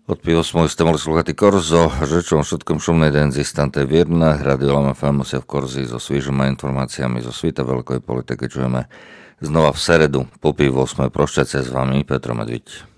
Od 8 ste mali sluchati Korzo, žečom všetkom šumnej denzi stante vierna, Radio Lama Famosia v Korzi so sviežima informáciami zo svita veľkej politiky čujeme znova v seredu po 8. Prošťace s vami Petro Medviť.